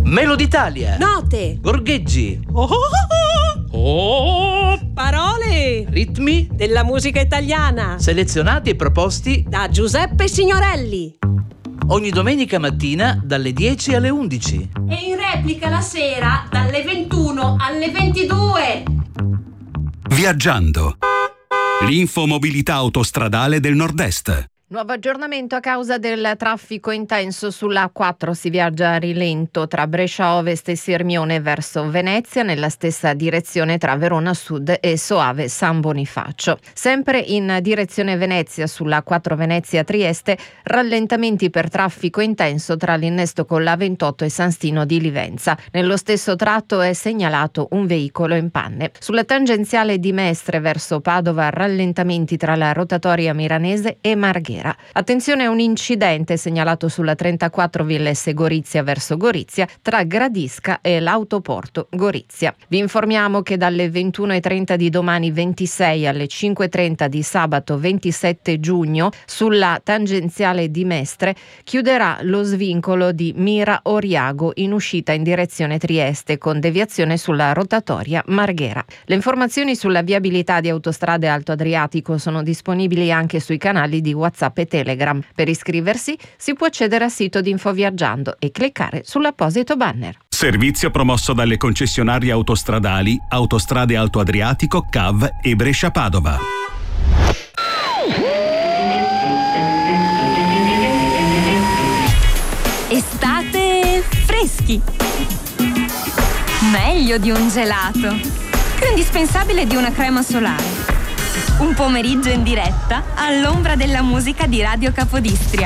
Meloditalia. Note. Gorgheggi. Parole. Ritmi Della musica italiana. selezionati e proposti Da Giuseppe Signorelli. ogni domenica mattina dalle 10 alle 11. E in replica la sera dalle 21 alle 22. Viaggiando. L'infomobilità autostradale del Nord-Est. Nuovo aggiornamento a causa del traffico intenso sulla A4. Si viaggia a rilento tra Brescia Ovest e Sirmione verso Venezia, nella stessa direzione tra Verona Sud e Soave San Bonifacio. Sempre in direzione Venezia sulla A4 Venezia Trieste, rallentamenti per traffico intenso tra l'innesto con la 28 e San Stino di Livenza. Nello stesso tratto è segnalato un veicolo in panne. Sulla tangenziale di Mestre verso Padova, rallentamenti tra la rotatoria milanese e Marghera. Attenzione a un incidente segnalato sulla 34 Villesse Gorizia verso Gorizia tra Gradisca e l'autoporto Gorizia. Vi informiamo che dalle 21:30 di domani 26 alle 5:30 di sabato 27 giugno sulla tangenziale di Mestre chiuderà lo svincolo di Mira Oriago in uscita in direzione Trieste con deviazione sulla rotatoria Marghera. Le informazioni sulla viabilità di Autostrade Alto Adriatico sono disponibili anche sui canali di WhatsApp e Telegram. Per iscriversi si può accedere al sito di Infoviaggiando e cliccare sull'apposito banner. Servizio promosso dalle concessionarie autostradali Autostrade Alto Adriatico, CAV e Brescia Padova. Estate freschi. Meglio di un gelato. Più indispensabile di una crema solare. Un pomeriggio in diretta all'ombra della musica di Radio Capodistria.